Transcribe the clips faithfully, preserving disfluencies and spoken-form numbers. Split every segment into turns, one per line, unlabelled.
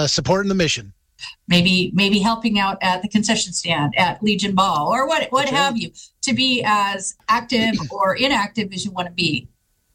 uh, supporting the mission.
Maybe maybe helping out at the concession stand at Legion Ball or what what
That's
have
right.
you, to be as active or inactive as you want to be.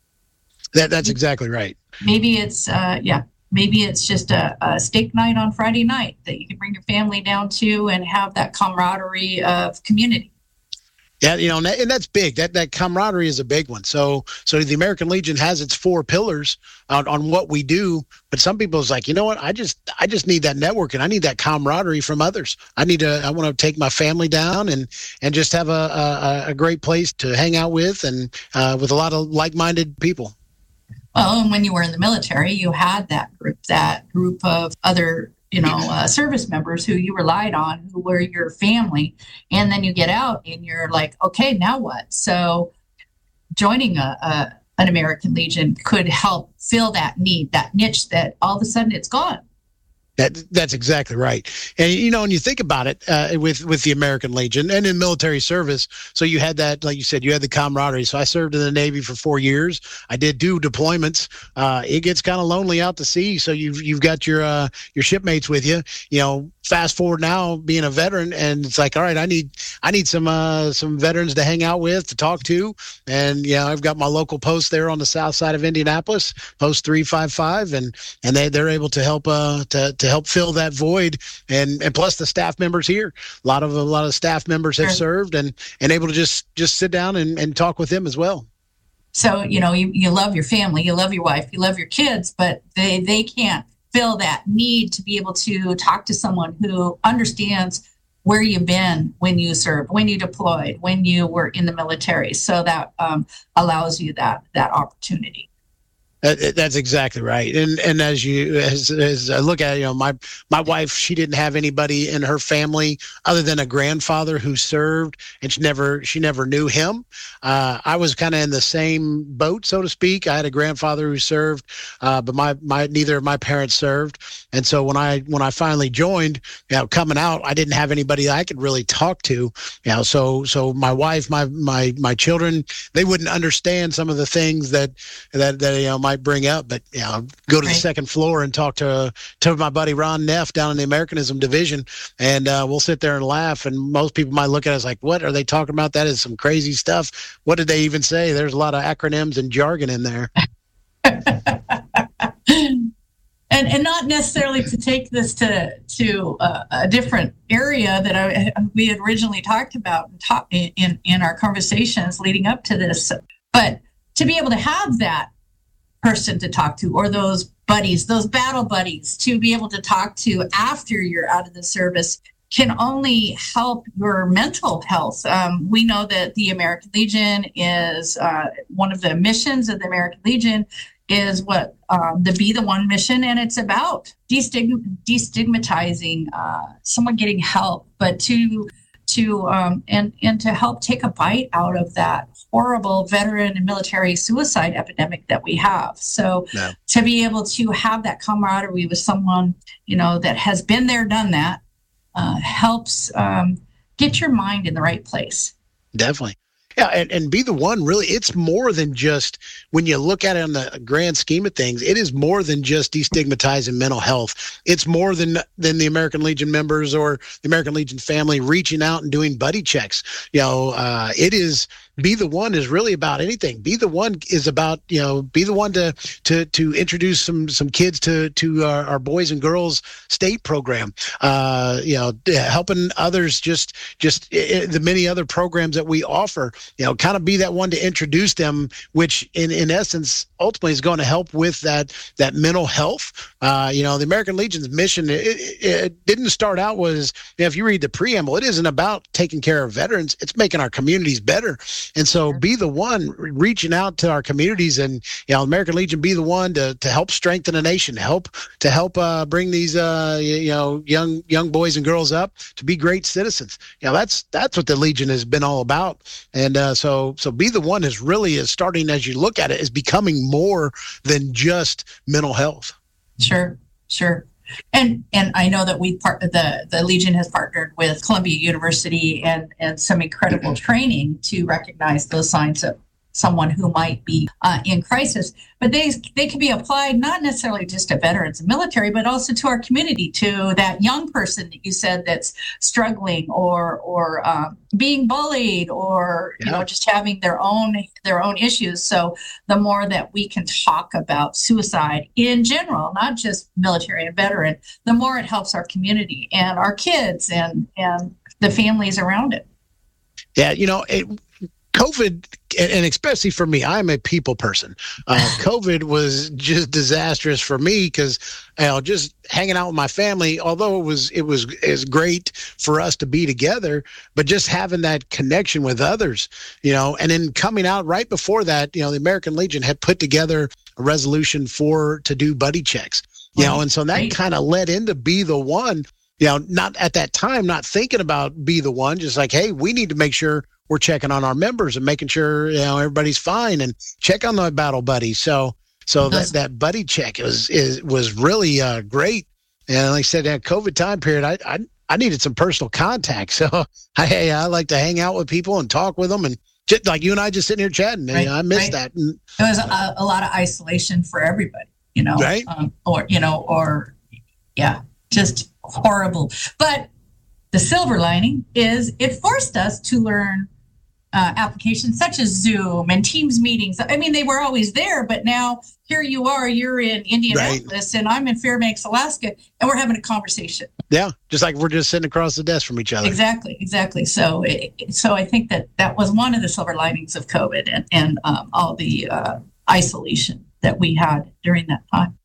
That that's exactly right.
Maybe it's uh, yeah. Maybe it's just a, a steak night on Friday night that you can bring your family down to and have that camaraderie of community.
Yeah, you know, and, that, and that's big. That that camaraderie is a big one. So, so the American Legion has its four pillars on, on what we do. But some people is like, you know what? I just I just need that networking. I need that camaraderie from others. I need to. I want to take my family down and and just have a a, a great place to hang out with and uh, with a lot of like-minded people.
Well, and when you were in the military, you had that group, that group of other, you know, uh, service members who you relied on, who were your family. And then you get out and you're like, okay, now what? So joining a, a an American Legion could help fill that need, that niche that all of a sudden it's gone.
That that's exactly right. And you know, when you think about it, uh, with with the American Legion and in military service, so you had that, like you said, you had the camaraderie. So I served in the Navy for four years. I did do deployments. Uh, it gets kind of lonely out to sea, so you've you've got your uh, your shipmates with you. You know, fast forward now, being a veteran, and it's like, all right, I need I need some uh, some veterans to hang out with, to talk to, and you know, I've got my local post there on the south side of Indianapolis, Post three five five, and and they they're able to help uh, to to help fill that void, and and plus the staff members here, a lot of a lot of staff members have
Sure.
served and and able to just just sit down and, and talk with them as well.
So, you know, you, you love your family, you love your wife, you love your kids, but they, they can't fill that need to be able to talk to someone who understands where you've been when you served, when you deployed, when you were in the military. So that um, allows you that that opportunity.
Uh, That's exactly right. And and as you as, as I look at it, you know, my my wife, she didn't have anybody in her family other than a grandfather who served, and she never she never knew him. Uh, I was kind of in the same boat, so to speak. I had a grandfather who served, uh, but my my neither of my parents served. And so when I when I finally joined, you know, coming out, I didn't have anybody I could really talk to. You know, so so my wife, my my my children, they wouldn't understand some of the things that that that you know. might bring up, but you know, go to
Right.
the second floor and talk to to my buddy Ron Neff down in the Americanism division, and uh, we'll sit there and laugh. And most people might look at us like, "What are they talking about? That is some crazy stuff. What did they even say?" There's a lot of acronyms and jargon in there.
and and not necessarily to take this to to uh, a different area that I, we had originally talked about and talk, in in our conversations leading up to this, but to be able to have that person to talk to, or those buddies, those battle buddies to be able to talk to after you're out of the service, can only help your mental health. Um, we know that the American Legion is uh, one of the missions of the American Legion is what um, the Be the One mission, and it's about destigm- destigmatizing uh, someone getting help, but to to um, and and to help take a bite out of that horrible veteran and military suicide epidemic that we have. So
Yeah.
to be able to have that camaraderie with someone, you know, that has been there, done that, uh, helps um, get your mind in the right place.
Definitely. Yeah, and, and Be the One, really, it's more than just, when you look at it on the grand scheme of things, it is more than just destigmatizing mental health. It's more than than the American Legion members or the American Legion family reaching out and doing buddy checks. You know, uh, it is, Be the One is really about anything. Be the One is about, you know, be the one to to to introduce some some kids to to our, our Boys and Girls State program. Uh, you know, helping others, just just uh, the many other programs that we offer. You know, kind of be that one to introduce them, which in, in essence ultimately is going to help with that that mental health. Uh, you know, the American Legion's mission, it, it, it didn't start out was, you know, if you read the preamble, it isn't about taking care of veterans. It's making our communities better. And so Be the One, reaching out to our communities, and, you know, American Legion, be the one to to help strengthen a nation, help to help uh, bring these uh, you know young young boys and girls up to be great citizens. You know, that's that's what the Legion has been all about. And uh, so so Be the One is really is starting, as you look at it, is becoming more than just mental health.
Sure, sure. And and I know that we part the the Legion has partnered with Columbia University and and some incredible training to recognize those signs of someone who might be uh, in crisis. But they they can be applied not necessarily just to veterans and military, but also to our community, to that young person that you said that's struggling or or uh, being bullied, or yeah. you know just having their own their own issues. So the more that we can talk about suicide in general, not just military and veteran, the more it helps our community and our kids and and the families around it.
Yeah, you know, it, COVID, and especially for me, I'm a people person. Uh, COVID was just disastrous for me because, you know, just hanging out with my family, although it was it was is great for us to be together, but just having that connection with others, you know, and then coming out right before that, you know, the American Legion had put together a resolution for to do buddy checks, you know, and so that kind of led into Be the One, you know, not at that time, not thinking about Be the One, just like, hey, we need to make sure we're checking on our members and making sure, you know, everybody's fine and check on the battle buddies. So, so that, that buddy check was, is, was really uh, great. And like I said, that COVID time period, I, I, I needed some personal contact. So I, I like to hang out with people and talk with them, and just like you and I just sitting here chatting. Right, you know, I missed right. that. And,
it was a, a lot of isolation for everybody, you know,
right.
Um, or, you know, or yeah, just horrible. But the silver lining is it forced us to learn Uh, applications such as Zoom and Teams meetings. I mean, they were always there, but now here you are, you're in Indianapolis right. and I'm in Fairbanks, Alaska, and we're having a conversation.
Yeah, just like we're just sitting across the desk from each other.
Exactly, exactly. So, it, so I think that that was one of the silver linings of COVID and, and um, all the uh, isolation that we had during that time.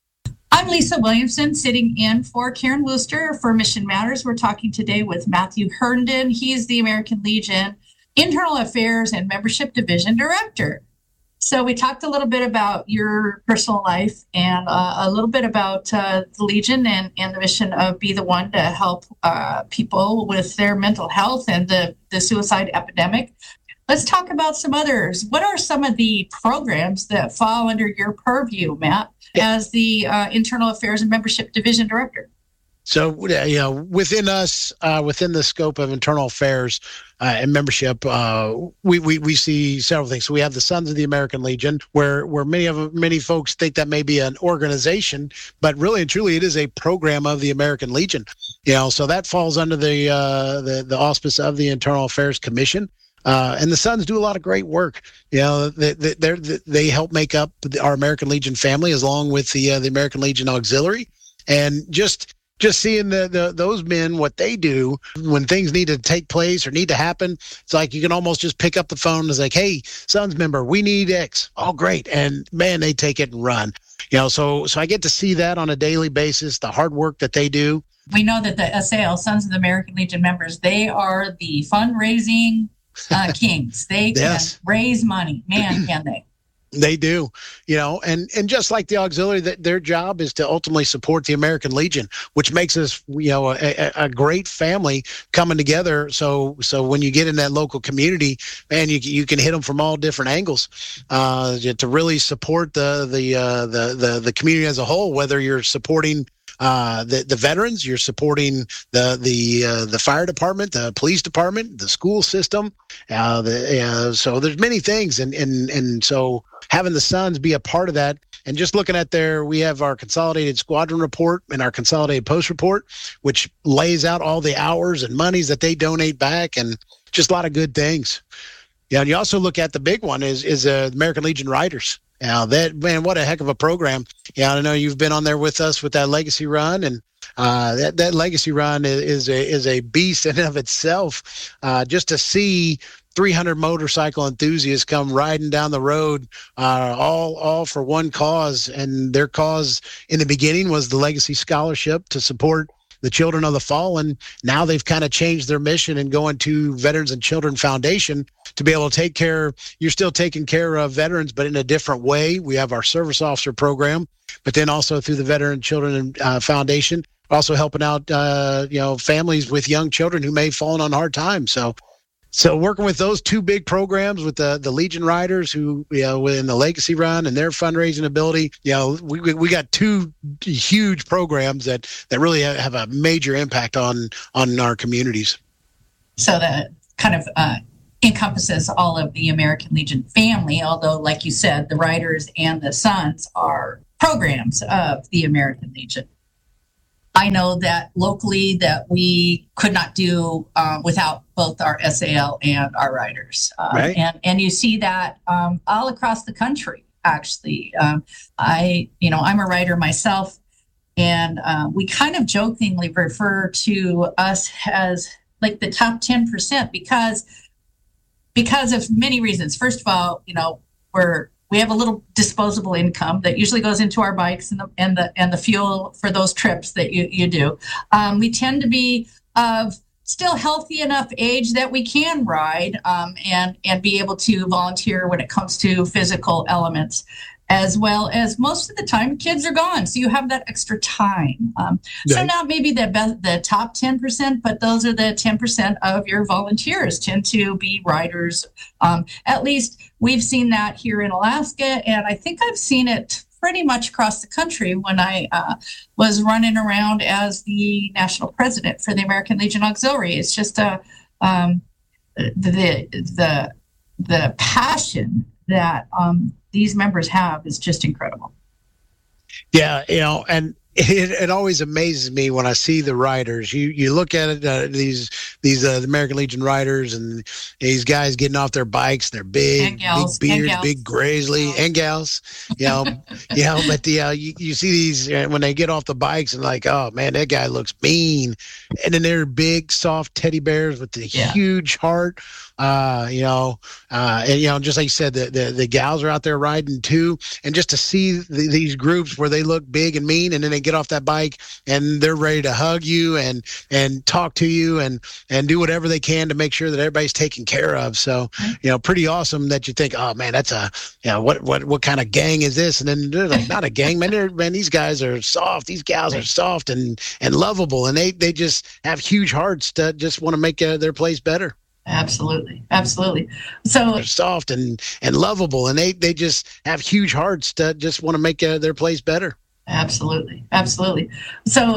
I'm Lisa Williamson, sitting in for Karen Wooster for Mission Matters. We're talking today with Matthew Herndon. He's the American Legion Internal Affairs and Membership Division Director. So we talked a little bit about your personal life and uh, a little bit about uh, the Legion and, and the mission of Be the One to help uh, people with their mental health and the, the suicide epidemic. Let's talk about some others. What are some of the programs that fall under your purview, Matt, as the uh, Internal Affairs and Membership Division Director?
So, you know, within us, uh, within the scope of internal affairs uh, and membership, uh, we, we we see several things. So we have the Sons of the American Legion, where where many of many folks think that may be an organization, but really and truly, it is a program of the American Legion. You know, so that falls under the uh, the the auspice of the Internal Affairs Commission. Uh, and the Sons do a lot of great work. You know, they they they help make up our American Legion family, along with the uh, the American Legion Auxiliary, and just. Just seeing the, the those men, what they do when things need to take place or need to happen, it's like you can almost just pick up the phone and it's like, hey, Sons member, we need X. Oh, great. And man, they take it and run. You know, so so I get to see that on a daily basis, the hard work that they do.
We know that the S A L, Sons of the American Legion members, they are the fundraising uh, kings. They can yes. raise money. Man, can they.
They do, you know, and, and just like the auxiliary, that their job is to ultimately support the American Legion, which makes us, you know, a, a great family coming together. So, so when you get in that local community, man, you you can hit them from all different angles, uh, to really support the the uh, the the the community as a whole. Whether you're supporting Uh, the the veterans, you're supporting the the uh, the fire department, the police department, the school system. Uh, the, uh, so there's many things, and and and so having the Sons be a part of that, and just looking at their, we have our consolidated squadron report and our consolidated post report, which lays out all the hours and monies that they donate back, and just a lot of good things. Yeah, and you also look at the big one is is uh, American Legion Riders. Yeah, that man, what a heck of a program! Yeah, I know you've been on there with us with that legacy run, and uh, that that legacy run is, is a is a beast in and of itself. Uh, just to see three hundred motorcycle enthusiasts come riding down the road, uh, all all for one cause, and their cause in the beginning was the Legacy Scholarship to support the children of the fallen. Now they've kind of changed their mission and going to Veterans and Children Foundation to be able to take care. You're still taking care of veterans, but in a different way. We have our service officer program, but then also through the Veteran Children uh, Foundation, also helping out, uh, you know, families with young children who may have fallen on hard times. So, so working with those two big programs with the, the Legion Riders who, you know, in the Legacy Run and their fundraising ability, you know, we, we, we got two huge programs that, that really have a major impact on, on our communities.
So that kind of, uh, encompasses all of the American Legion family, although, like you said, the Riders and the Sons are programs of the American Legion. I know that locally that we could not do uh, without both our S A L and our Riders. Uh,
right.
And, and you see that um, all across the country, actually. Um, I, you know, I'm a Rider myself, and uh, we kind of jokingly refer to us as like the top ten percent because, because of many reasons. First of all, you know, we're We have a little disposable income that usually goes into our bikes and the and the and the fuel for those trips that you, you do. Um, we tend to be of still healthy enough age that we can ride um, and and be able to volunteer when it comes to physical elements, as well as most of the time kids are gone, so you have that extra time. Um,
right.
So not maybe the best, the top ten percent, but those are the ten percent of your volunteers tend to be riders. Um, at least we've seen that here in Alaska, and I think I've seen it pretty much across the country when I uh, was running around as the national president for the American Legion Auxiliary. It's just a um, the the the passion that um, these members have is just incredible.
Yeah, you know, and it, it always amazes me when I see the riders. You you look at it, uh, these these uh, the American Legion riders, and these guys getting off their bikes. They're big,
gals,
big beards,
gals.
big grizzly, and gals. You know, you know, but the uh, you, you see these uh, when they get off the bikes and like, oh man, that guy looks mean. And then they're big, soft teddy bears with the
Yeah.
huge heart. Uh, you know, uh, and you know, just like you said, the, the the gals are out there riding too, and just to see the, these groups where they look big and mean, and then they get off that bike and they're ready to hug you and and talk to you and and do whatever they can to make sure that everybody's taken care of. So, you know, pretty awesome that you think, oh man, that's a, you know, what what what kind of gang is this? And then they're like, not a gang, man. They're, man, these guys are soft. These gals are soft and and lovable, and they they just have huge hearts that just want to make uh, their place better.
Absolutely, absolutely. So
They're soft and and lovable, and they they just have huge hearts that just want to make uh, their place better.
absolutely, absolutely. So